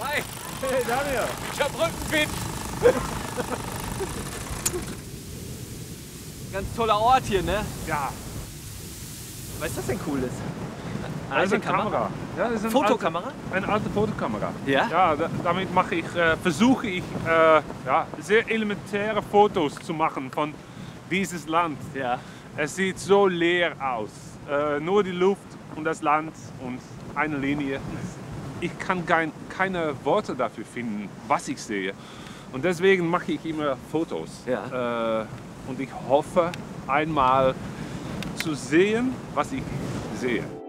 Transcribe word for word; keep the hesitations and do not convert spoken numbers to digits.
Hi. Hey Daniel. Ich hab Rückenwind. Ganz toller Ort hier, ne? Ja, Was ist das denn Cooles? das ist eine Kamera. Ja, das ist eine Fotokamera? Alte, eine alte Fotokamera. Ja? Ja, da, damit mache ich, äh, versuche ich äh, ja, sehr elementäre Fotos zu machen von dieses Land. Ja. Es sieht so leer aus. Äh, nur die Luft und das Land und eine Linie. Ich kann kein, keine Worte dafür finden, was ich sehe. Und deswegen mache ich immer Fotos. Ja. Äh, und ich hoffe einmal zu sehen, was ich sehe.